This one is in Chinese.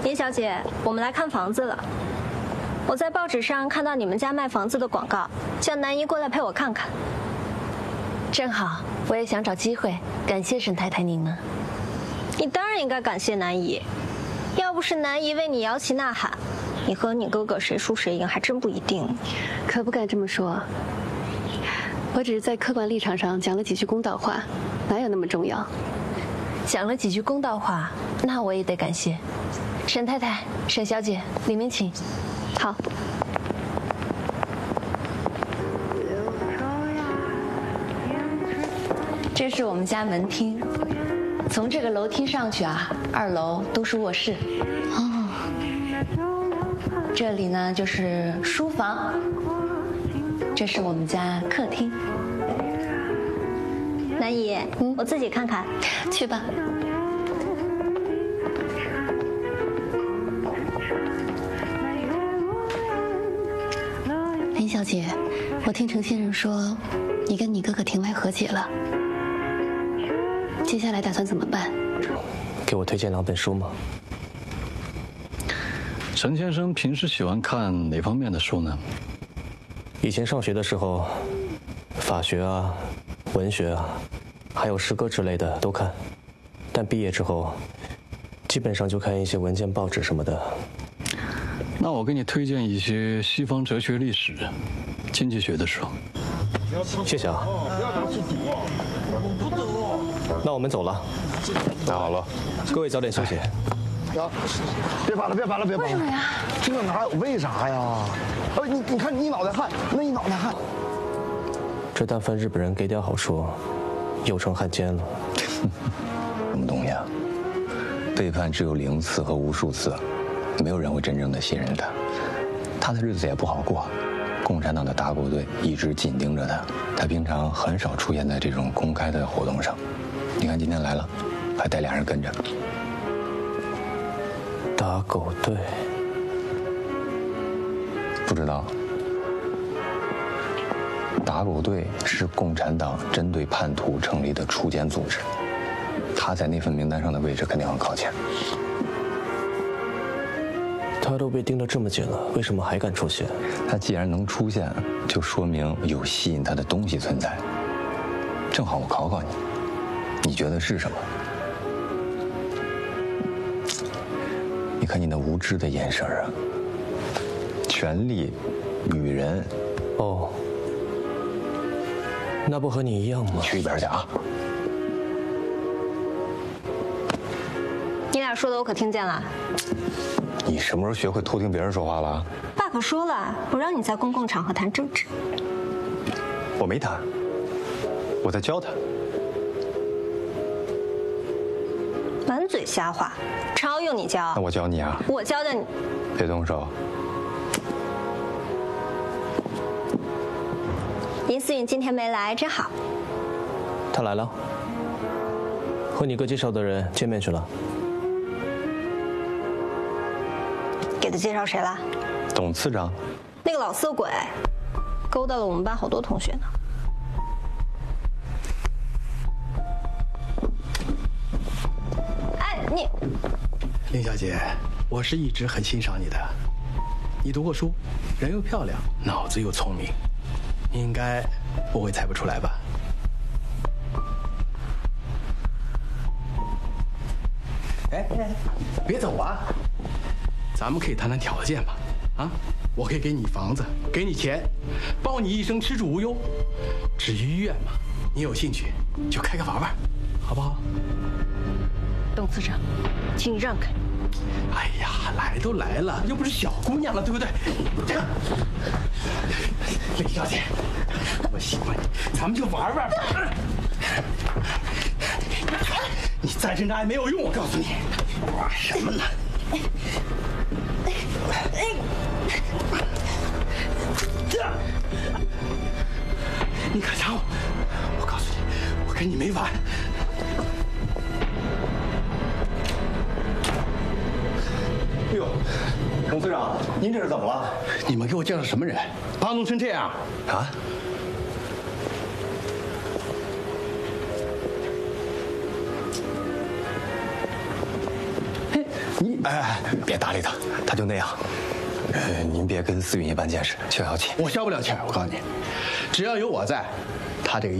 林小姐，我们来看房子了。我在报纸上看到你们家卖房子的广告，叫南姨过来陪我看看。 正好，我也想找机会感谢沈太太您呢。 你当然应该感谢南姨，要不是南姨为你摇旗呐喊，你和你哥哥谁输谁赢还真不一定。 可不敢这么说，我只是在客观立场上讲了几句公道话，哪有那么重要？讲了几句公道话，那我也得感谢沈太太、沈小姐，里面请。 好。 这是我们家门厅，从这个楼梯上去啊，2楼都是卧室。哦，这里呢就是书房，这是我们家客厅。 南姨，我自己看看。 去吧。林小姐，我听程先生说，你跟你哥哥庭外和解了。接下来打算怎么办？ 给我推荐2本书吗？ 陈先生平时喜欢看哪方面的书呢？ 以前上学的时候，法学啊、文学啊，还有诗歌之类的都看，但毕业之后，基本上就看一些文件、报纸什么的。 那我给你推荐一些西方哲学、历史、经济学的书。 谢谢啊。那我们走了。 那好了， 各位早点休息。 别爬了，别爬了，别爬了！为什么呀？这哪有为啥呀？你看你一脑袋汗，那一脑袋汗。 这但凡日本人给点好处，又成汉奸了。 什么东西啊？背叛只有0次和无数次，没有人会真正的信任他。他的日子也不好过，共产党的打狗队一直紧盯着他，他平常很少出现在这种公开的活动上。你看今天来了，还带2人跟着。 打狗队？ 不知道。打狗队是共产党针对叛徒成立的锄奸组织，他在那份名单上的位置肯定很靠前。 他都被盯得这么紧了，为什么还敢出现？ 他既然能出现，就说明有吸引他的东西存在。正好我考考你，你觉得是什么？你看你那无知的眼神啊！权力、女人。 哦，那不和你一样吗？ 你去一边去啊！ 你俩说的我可听见了。 你什么时候学会偷听别人说话了？ 爸可说了，不让你在公共场合谈政治。 我没谈，我在教他。 满嘴瞎话，常用你教。 那我教你啊！ 我教的你。 别动手。 林思允今天没来，真好。 他来了，和你哥介绍的人见面去了。 给他介绍谁了？ 董次长。 那个老色鬼，勾搭了我们班好多同学呢。哎，你。 林小姐，我是一直很欣赏你的。你读过书，人又漂亮，脑子又聪明，你应该不会猜不出来吧？哎，别走啊！咱们可以谈谈条件嘛，啊，我可以给你房子，给你钱，包你一生吃住无忧。至于医院嘛，你有兴趣就开个玩玩，好不好？ 董次长，请你让开。 哎呀，来都来了，又不是小姑娘了，对不对？林小姐，我喜欢你，咱们就玩玩。你再挣扎也没有用，我告诉你。玩什么呢？你敢查我？我告诉你，我跟你没完。 哎呦，董次长，您这是怎么了？ 你们给我介绍什么人？把我弄成这样啊？ 你别搭理他，他就那样。您别跟思允一般见识，消消气。 我消不了气儿，我告诉你，只要有我在，他这个